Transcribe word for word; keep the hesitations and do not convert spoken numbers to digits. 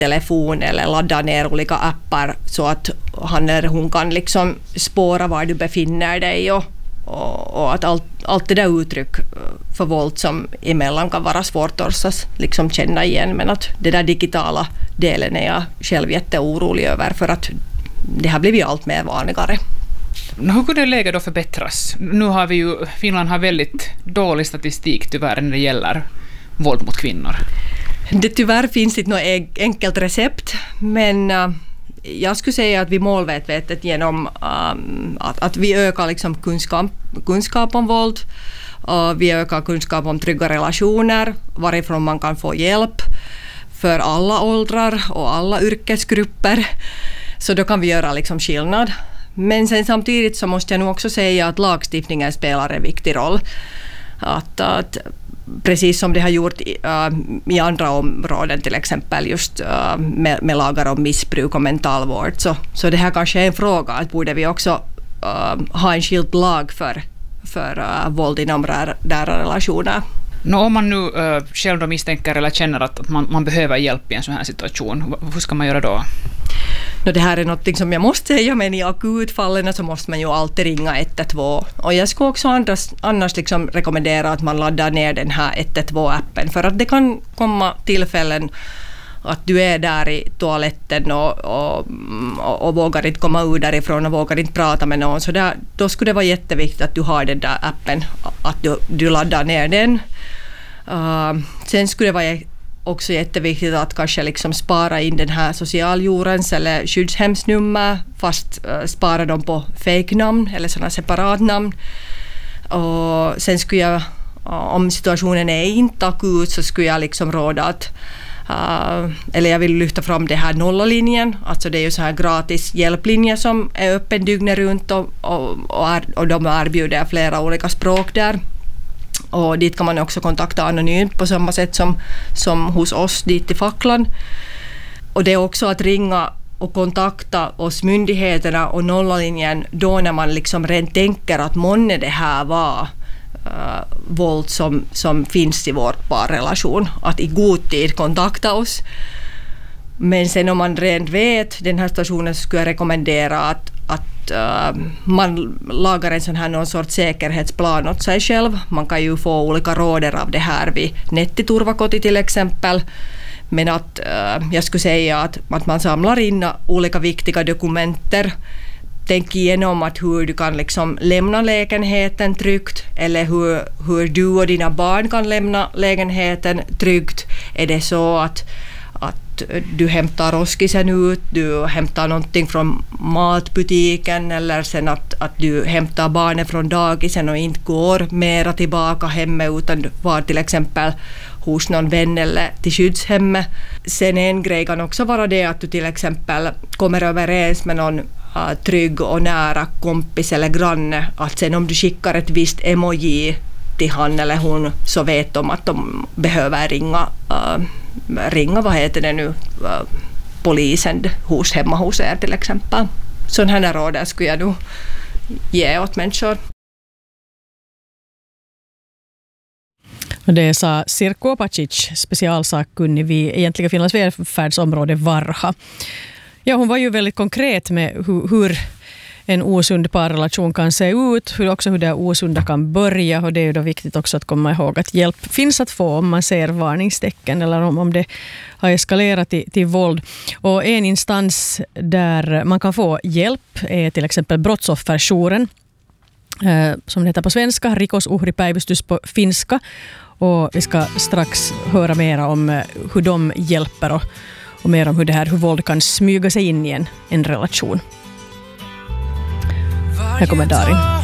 telefon eller ladda ner olika appar så att han eller hon kan liksom spåra var du befinner dig och, och, och att allt, allt det där uttryck för våld som emellan kan vara svårt att liksom känna igen, men att det där digitala delen är jag själv jätteorolig över för att det har blivit allt mer vanligare. Hur kunde läget då förbättras? Nu har vi ju, Finland har väldigt dålig statistik tyvärr när det gäller våld mot kvinnor. Det tyvärr finns inte något enkelt recept, men uh, jag skulle säga att vi målmedvetet genom um, att, att vi ökar liksom kunskap, kunskap om våld, och vi ökar kunskap om trygga relationer, varifrån man kan få hjälp för alla åldrar och alla yrkesgrupper, så då kan vi göra liksom skillnad. Men sen samtidigt så måste jag nog också säga att lagstiftningen spelar en viktig roll. Att, att precis som det har gjort i, uh, i andra områden, till exempel just uh, med, med lagar om missbruk och mentalvård, så, så det här kanske är en fråga att borde vi också uh, ha en skild lag för, för uh, våld inom nära relationer. Nå, om man nu uh, själv då misstänker eller känner att, att man, man behöver hjälp i en sån här situation, hur ska man göra då? No, det här är något som jag måste säga, men i akutfallen så måste man ju alltid ringa ett ett två. Och jag skulle också annars, annars liksom rekommendera att man laddar ner den här ett ett två-appen, för att det kan komma tillfällen att du är där i toaletten och, och, och, och vågar inte komma ut därifrån och vågar inte prata med någon. Så där, då skulle det vara jätteviktigt att du har den där appen, att du, du laddar ner den. Uh, sen skulle det vara också jätteviktigt att kanske liksom spara in den här socialjurens eller skyddshemsnummer, fast uh, spara dem på fake-namn eller sådana separatnamn. Och sen skulle jag, uh, om situationen är inte akut, så skulle jag liksom råda att Uh, eller jag vill lyfta fram det här nollalinjen, alltså det är ju så här gratis hjälplinje som är öppen dygnet runt och, och, och, är, och de erbjuder flera olika språk där, och dit kan man också kontakta anonymt på samma sätt som, som hos oss dit i Facklan. Och det är också att ringa och kontakta oss myndigheterna och nollalinjen då när man liksom rent tänker att månne det här var Uh, våld som, som finns i vår parrelation, att i god tid kontakta oss. Men sen om man rent vet den här situationen, så skulle jag rekommendera att, att uh, man lagar en sån här någon sorts säkerhetsplan åt sig själv. Man kan ju få olika råder av det här vid Nettiturvakoti till exempel. Men att uh, jag skulle säga att, att man samlar in olika viktiga dokumenter. Tänk igenom att hur du kan liksom lämna lägenheten tryggt, eller hur, hur du och dina barn kan lämna lägenheten tryggt. Är det så att, att du hämtar roskisen ut, du hämtar någonting från matbutiken, eller sen att, att du hämtar barnen från dagisen och inte går mera tillbaka hemma utan var till exempel hos någon vän eller till skyddshemmet. Sen en grej kan också vara det att du till exempel kommer överens med någon Uh, trygg och nära kompis eller granne, att sen om du skickar ett visst emoji till han eller hon, så vet de att de behöver ringa uh, ringa, vad heter det nu, uh, polisen hos hemma hos er till exempel. Sådana här råd skulle jag nog ge åt människor. Det sa Sirkko Opacic, specialsakkunnig vid egentligen Finlands välfärdsområde Varha. Ja, hon var ju väldigt konkret med hur, hur en osund parrelation kan se ut, hur också hur det osunda kan börja, och det är ju då viktigt också att komma ihåg att hjälp finns att få om man ser varningstecken eller om, om det har eskalerat till, till våld. Och en instans där man kan få hjälp är till exempel brottsofferjouren, eh, som det heter på svenska, rikosuhripäivystys på finska, och vi ska strax höra mer om hur de hjälper och och mer om hur det här, hur våld kan smyga sig in i en, en relation. Här kommer Darin.